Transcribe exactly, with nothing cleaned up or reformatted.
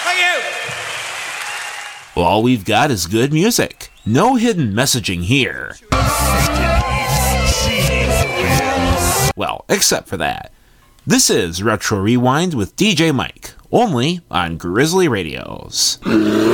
Thank you. All we've got is good music. No hidden messaging here. Well, except for that. This is Retro Rewind with D J Mike, only on Grizzly Radios.